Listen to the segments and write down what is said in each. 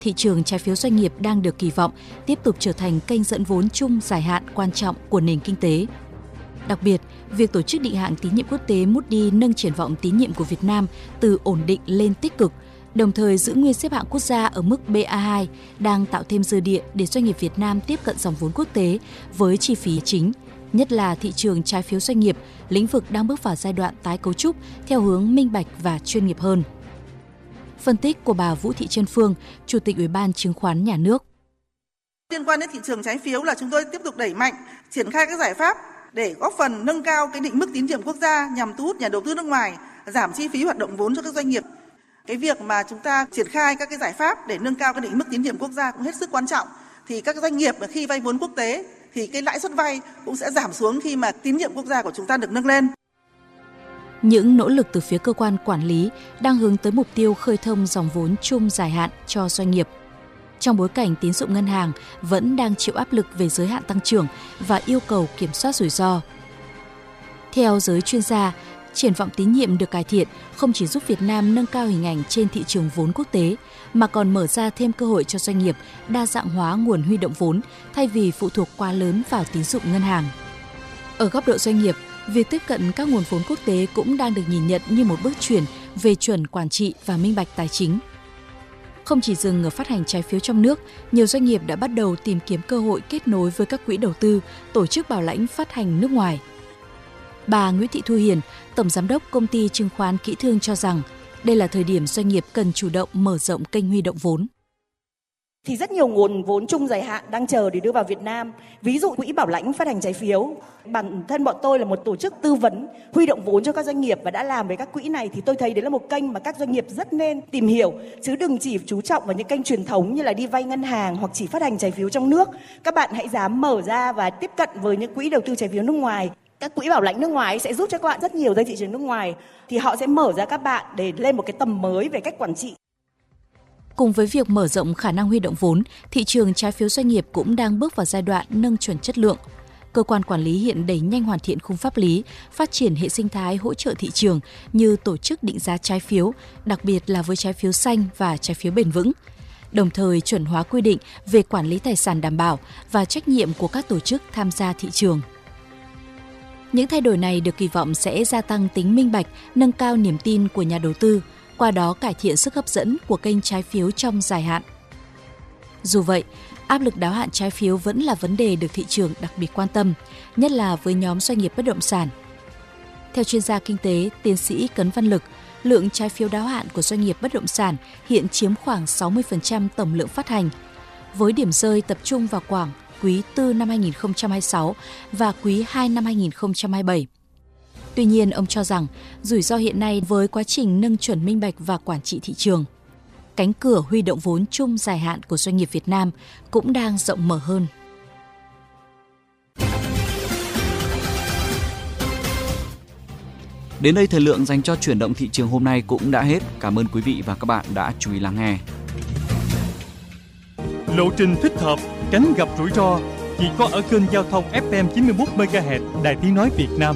Thị trường trái phiếu doanh nghiệp đang được kỳ vọng tiếp tục trở thành kênh dẫn vốn chung dài hạn quan trọng của nền kinh tế. Đặc biệt, việc tổ chức định hạng tín nhiệm quốc tế Moody's nâng triển vọng tín nhiệm của Việt Nam từ ổn định lên tích cực, đồng thời giữ nguyên xếp hạng quốc gia ở mức Ba2 đang tạo thêm dư địa để doanh nghiệp Việt Nam tiếp cận dòng vốn quốc tế với chi phí chính, nhất là thị trường trái phiếu doanh nghiệp, lĩnh vực đang bước vào giai đoạn tái cấu trúc theo hướng minh bạch và chuyên nghiệp hơn. Phân tích của bà Vũ Thị Trân Phương, Chủ tịch Ủy ban Chứng khoán Nhà nước. Liên quan đến thị trường trái phiếu là chúng tôi tiếp tục đẩy mạnh, triển khai các giải pháp để góp phần nâng cao cái định mức tín nhiệm quốc gia nhằm thu hút nhà đầu tư nước ngoài, giảm chi phí hoạt động vốn cho các doanh nghiệp. Cái việc mà chúng ta triển khai các cái giải pháp để nâng cao cái định mức tín nhiệm quốc gia cũng hết sức quan trọng. Thì các doanh nghiệp khi vay vốn quốc tế thì cái lãi suất vay cũng sẽ giảm xuống khi mà tín nhiệm quốc gia của chúng ta được nâng lên. Những nỗ lực từ phía cơ quan quản lý đang hướng tới mục tiêu khơi thông dòng vốn chung dài hạn cho doanh nghiệp. Trong bối cảnh tín dụng ngân hàng vẫn đang chịu áp lực về giới hạn tăng trưởng và yêu cầu kiểm soát rủi ro. Theo giới chuyên gia, triển vọng tín nhiệm được cải thiện không chỉ giúp Việt Nam nâng cao hình ảnh trên thị trường vốn quốc tế, mà còn mở ra thêm cơ hội cho doanh nghiệp đa dạng hóa nguồn huy động vốn thay vì phụ thuộc quá lớn vào tín dụng ngân hàng. Ở góc độ doanh nghiệp, việc tiếp cận các nguồn vốn quốc tế cũng đang được nhìn nhận như một bước chuyển về chuẩn quản trị và minh bạch tài chính. Không chỉ dừng ở phát hành trái phiếu trong nước, nhiều doanh nghiệp đã bắt đầu tìm kiếm cơ hội kết nối với các quỹ đầu tư, tổ chức bảo lãnh phát hành nước ngoài. Bà Nguyễn Thị Thu Hiền, Tổng Giám đốc Công ty Chứng khoán Kỹ Thương cho rằng đây là thời điểm doanh nghiệp cần chủ động mở rộng kênh huy động vốn. Thì rất nhiều nguồn vốn chung dài hạn đang chờ để đưa vào Việt Nam. Ví dụ quỹ bảo lãnh phát hành trái phiếu. Bản thân bọn tôi là một tổ chức tư vấn huy động vốn cho các doanh nghiệp và đã làm với các quỹ này, thì tôi thấy đấy là một kênh mà các doanh nghiệp rất nên tìm hiểu, chứ đừng chỉ chú trọng vào những kênh truyền thống như là đi vay ngân hàng hoặc chỉ phát hành trái phiếu trong nước. Các bạn hãy dám mở ra và tiếp cận với những quỹ đầu tư trái phiếu nước ngoài. Các quỹ bảo lãnh nước ngoài sẽ giúp cho các bạn rất nhiều ra thị trường nước ngoài, thì họ sẽ mở ra các bạn để lên một cái tầm mới về cách quản trị. Cùng với việc mở rộng khả năng huy động vốn, thị trường trái phiếu doanh nghiệp cũng đang bước vào giai đoạn nâng chuẩn chất lượng. Cơ quan quản lý hiện đẩy nhanh hoàn thiện khung pháp lý, phát triển hệ sinh thái hỗ trợ thị trường như tổ chức định giá trái phiếu, đặc biệt là với trái phiếu xanh và trái phiếu bền vững. Đồng thời chuẩn hóa quy định về quản lý tài sản đảm bảo và trách nhiệm của các tổ chức tham gia thị trường. Những thay đổi này được kỳ vọng sẽ gia tăng tính minh bạch, nâng cao niềm tin của nhà đầu tư, qua đó cải thiện sức hấp dẫn của kênh trái phiếu trong dài hạn. Dù vậy, áp lực đáo hạn trái phiếu vẫn là vấn đề được thị trường đặc biệt quan tâm, nhất là với nhóm doanh nghiệp bất động sản. Theo chuyên gia kinh tế, tiến sĩ Cấn Văn Lực, lượng trái phiếu đáo hạn của doanh nghiệp bất động sản hiện chiếm khoảng 60% tổng lượng phát hành, với điểm rơi tập trung vào khoảng quý 4 năm 2026 và quý 2 năm 2027. Tuy nhiên, ông cho rằng rủi ro hiện nay với quá trình nâng chuẩn minh bạch và quản trị thị trường, cánh cửa huy động vốn chung dài hạn của doanh nghiệp Việt Nam cũng đang rộng mở hơn. Đến đây thời lượng dành cho chuyển động thị trường hôm nay cũng đã hết. Cảm ơn quý vị và các bạn đã chú ý lắng nghe. Lộ trình thích hợp, tránh gặp rủi ro chỉ có ở kênh giao thông FM 91 MHz Đài Tiếng nói Việt Nam.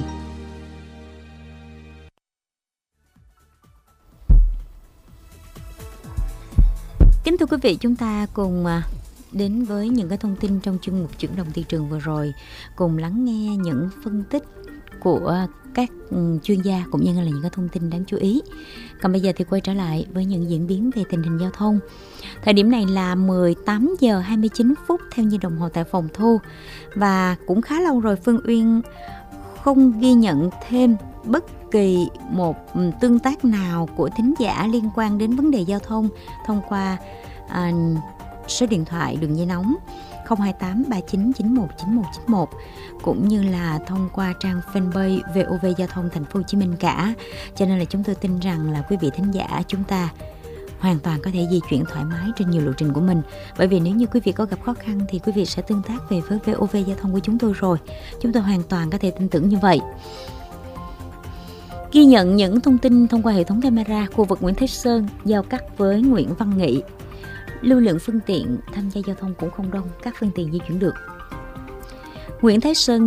Kính thưa quý vị, chúng ta cùng đến với những cái thông tin trong chuyên mục chuyển động thị trường vừa rồi, cùng lắng nghe những phân tích của các chuyên gia cũng như là những cái thông tin đáng chú ý. Còn bây giờ thì quay trở lại với những diễn biến về tình hình giao thông. Thời điểm này là 18 giờ 29 phút theo như đồng hồ tại phòng thu, và cũng khá lâu rồi Phương Uyên không ghi nhận thêm bất kỳ một tương tác nào của thính giả liên quan đến vấn đề giao thông thông qua số điện thoại đường dây nóng 028 39 91 91 91 cũng như là thông qua trang fanpage VOV Giao thông Thành phố Hồ Chí Minh cả. Cho nên là chúng tôi tin rằng là quý vị thính giả chúng ta hoàn toàn có thể di chuyển thoải mái trên nhiều lộ trình của mình. Bởi vì nếu như quý vị có gặp khó khăn thì quý vị sẽ tương tác về với VOV Giao thông của chúng tôi rồi. Chúng tôi hoàn toàn có thể tin tưởng như vậy. Ghi nhận những thông tin thông qua hệ thống camera khu vực Nguyễn Thế Sơn giao cắt với Nguyễn Văn Nghị. Lưu lượng phương tiện tham gia giao thông cũng không đông, các phương tiện di chuyển được. Nguyễn Thế Sơn